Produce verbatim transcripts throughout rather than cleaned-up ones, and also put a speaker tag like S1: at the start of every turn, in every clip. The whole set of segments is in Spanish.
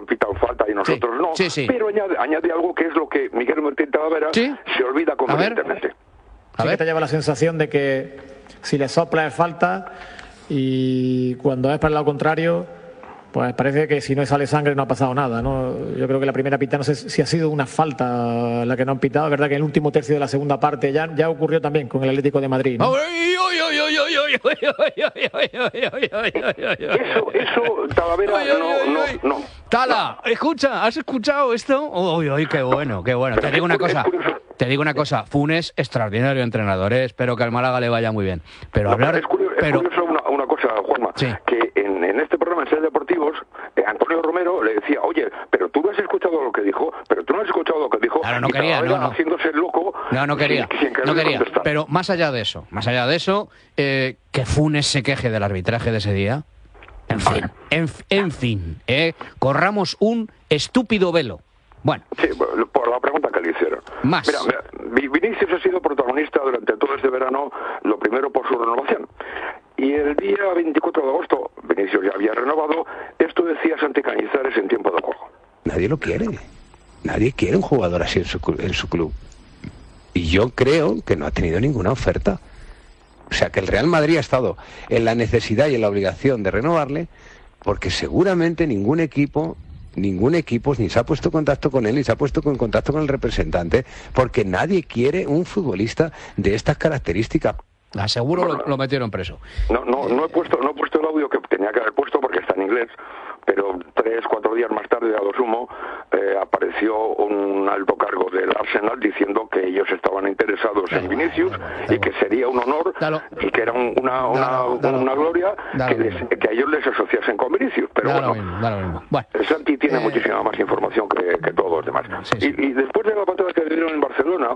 S1: han pitado falta y nosotros
S2: sí,
S1: no,
S2: sí, sí.
S1: pero añade, añade algo que es lo que Miguel Martín Talavera
S2: ¿Sí?
S1: se olvida convenientemente.
S2: A
S3: sí
S2: ver.
S3: que te lleva la sensación de que si le sopla es falta y cuando es para el lado contrario, pues parece que si no sale sangre no ha pasado nada, ¿no? Yo creo que la primera pita, no sé si ha sido una falta la que no han pitado. Es verdad que en el último tercio de la segunda parte ya, ya ocurrió también con el Atlético de Madrid, ¿no?
S1: Eso, eso, Talavera, no, no, no.
S2: Tala, escucha, ¿has escuchado esto? Uy, uy, qué bueno, qué bueno. Te digo una cosa, te digo una cosa. Funes, extraordinario entrenador, ¿eh? Espero que al Málaga le vaya muy bien. Pero
S1: No,
S2: hablar...
S1: es curioso,
S2: pero...
S1: es curioso una, una cosa, Juanma,
S2: Sí.
S1: que en, en este programa en Ser Deportivos, eh, Antonio Romero le decía, oye, pero tú no has escuchado lo que dijo, pero tú no has escuchado lo que dijo.
S2: Claro, no
S1: y
S2: quería,
S1: Talavera
S2: no, no.
S1: haciéndose el loco.
S2: No, no quería,
S1: sin- sin querer
S2: no quería.
S1: contestar.
S2: Pero más allá de eso, más allá de eso, eh, que Funes se queje del arbitraje de ese día. En fin, en, en fin, eh, corramos un estúpido velo. Bueno.
S1: Sí, por la pregunta que le hicieron.
S2: Más.
S1: Mira, mira, Vinicius ha sido protagonista durante todo este verano, lo primero por su renovación. Y el día veinticuatro de agosto, Vinicius ya había renovado, esto decía Santi Cañizares en tiempo de juego.
S4: Nadie lo quiere. Nadie quiere un jugador así en su, en su club. Y yo creo que no ha tenido ninguna oferta. O sea, que el Real Madrid ha estado en la necesidad y en la obligación de renovarle, porque seguramente ningún equipo, ningún equipo ni se ha puesto en contacto con él, ni se ha puesto en contacto con el representante, porque nadie quiere un futbolista de estas características.
S2: Aseguro lo, lo metieron preso.
S1: No, no, no he puesto, no he puesto el audio que tenía que haber puesto porque está en inglés, pero tres, cuatro días más tarde, a lo sumo, eh, apareció un alto cargo del Arsenal diciendo que ellos estaban interesados en Vinicius y que sería un honor
S2: Dalo.
S1: y que era un- una, una,
S2: Dalo, dalo.
S1: una gloria
S2: Dalo
S1: que, les-
S2: mismo.
S1: que a ellos les asociasen con Vinicius. Pero
S2: Da lo
S1: bueno,
S2: mismo, da lo mismo. Bueno,
S1: Santi tiene
S2: Eh,
S1: muchísima más información que, que todos los demás.
S2: Sí, sí.
S1: Y, y después de la patada que le dieron en Barcelona,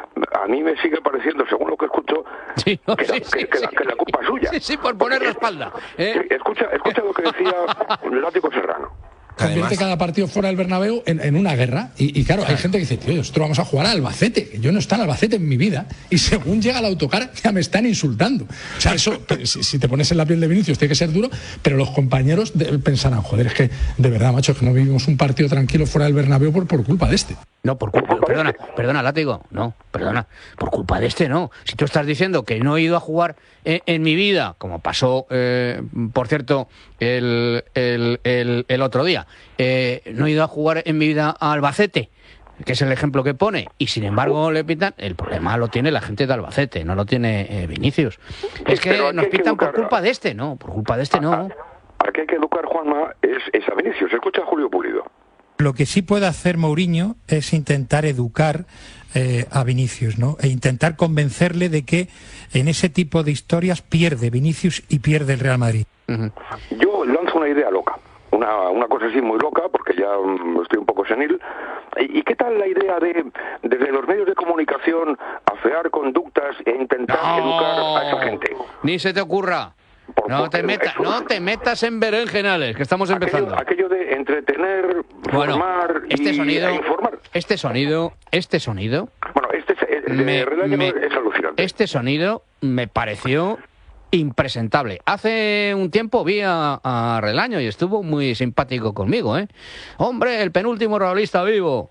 S1: a mí me sigue pareciendo, según lo que escucho,
S2: sí, no,
S1: que, la,
S2: sí, sí,
S1: que- que la-
S2: sí.
S1: que la culpa es suya.
S2: Sí, sí, por poner la espalda. ¿eh?
S1: Sí, escucha, escucha lo que decía Látigo Serrano.
S5: Convierte
S6: Además-
S5: cada partido fuera del Bernabéu en, en una guerra. Y, y claro, hay gente que dice, tío, nosotros vamos a jugar a Albacete, que yo no está en Albacete en mi vida, y según llega el autocar ya me están insultando. O sea, eso, te- si, si te pones en la piel de Vinicius, tiene que ser duro, pero los compañeros de- pensarán, joder, es que de verdad, macho, es que no vivimos un partido tranquilo fuera del Bernabéu por, por culpa de este.
S2: No, por culpa, perdona, perdona, Látigo, no, perdona, por culpa de este no. Si tú estás diciendo que no he ido a jugar en, en mi vida, como pasó, eh, por cierto, el, el, el, el otro día, eh, no he ido a jugar en mi vida a Albacete, que es el ejemplo que pone, y sin embargo le pitan, el problema lo tiene la gente de Albacete, no lo tiene eh, Vinicius. Es que
S1: pero aquí
S2: nos
S1: hay que
S2: pitan por
S1: educar-
S2: culpa de este, no, por culpa de este no.
S1: Al que hay que educar, Juanma, es, es a Vinicius. Escucha a Julio Pulido.
S6: Lo que sí puede hacer Mourinho es intentar educar eh, a Vinicius, ¿no? E intentar convencerle de que en ese tipo de historias pierde Vinicius y pierde el Real Madrid.
S2: Uh-huh.
S1: Yo lanzo una idea loca. Una, una cosa así muy loca, porque ya mm, estoy un poco senil. ¿Y, y qué tal la idea de, desde los medios de comunicación, afear conductas e intentar educar a esa gente?
S2: Ni se te ocurra.
S1: Por-
S2: No
S1: porque
S2: te metas,
S1: eso-
S2: no te metas en berenjenales, que estamos empezando.
S1: Aquello, aquello de entretener,
S2: Bueno,
S1: formar
S2: este
S1: y
S2: sonido,
S1: e informar.
S2: este sonido, este sonido,
S1: Bueno, este es, el de
S2: me-
S1: Relaño
S2: me-
S1: es alucinante.
S2: este sonido me pareció impresentable. Hace un tiempo vi a, a Relaño y estuvo muy simpático conmigo, ¿eh? Hombre, el penúltimo realista vivo.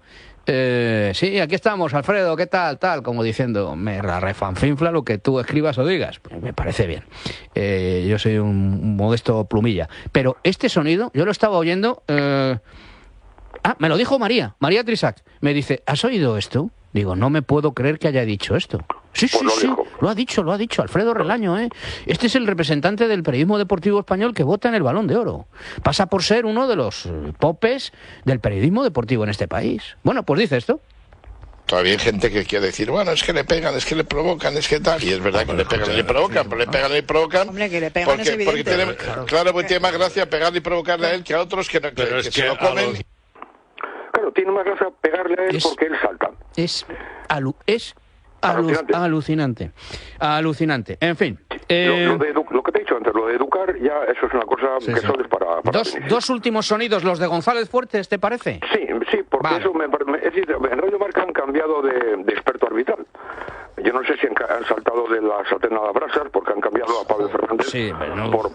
S2: Eh, sí, aquí estamos, Alfredo, ¿qué tal? Tal, como diciendo, me la refanfinfla lo que tú escribas o digas. Pues me parece bien. Eh, yo soy un, un modesto plumilla. Pero este sonido, yo lo estaba oyendo... Eh... Ah, me lo dijo María, María Trisac. Me dice, ¿has oído esto? Digo, no me puedo creer que haya dicho esto. Sí,
S1: Pues
S2: sí,
S1: lo
S2: sí,
S1: dijo.
S2: lo ha dicho, lo ha dicho Alfredo Relaño, ¿eh? Este es el representante del periodismo deportivo español que vota en el Balón de Oro. Pasa por ser uno de los eh, popes del periodismo deportivo en este país. Bueno, pues dice esto.
S7: Todavía hay gente que quiere decir, bueno, es que le pegan, es que le provocan, es que tal. Y es verdad que le pegan y le provocan, pero le pegan y le provocan.
S8: Hombre, que le pegan
S7: porque,
S8: es evidente.
S7: porque tiene, claro, claro, porque tiene más gracia pegarle y provocarle a él que a otros que, no- que,
S9: Pero
S7: que
S9: es
S7: se
S9: que
S7: lo
S9: a
S7: comen.
S9: los-
S1: Claro, tiene más gracia pegarle a él
S2: Es-
S1: porque él salta.
S2: Es, alu es alu
S1: Alucinante.
S2: alucinante. Alucinante. En fin.
S1: Lo,
S2: eh,
S1: lo de edu- lo que te he dicho antes, lo de educar, ya eso es una cosa
S2: Sí,
S1: que
S2: sí.
S1: solo es para, para
S2: dos,
S1: Vinicius.
S2: dos últimos sonidos, los de González Fuertes, ¿te parece?
S1: Sí, sí, porque
S2: Vale.
S1: eso me, me- es decir, en Radio Marca han cambiado de, de experto arbitral. Yo no sé si han, ca- han saltado de la sartén a las brasas porque han cambiado a Pablo Fernández
S2: Sí, pero no-
S1: por,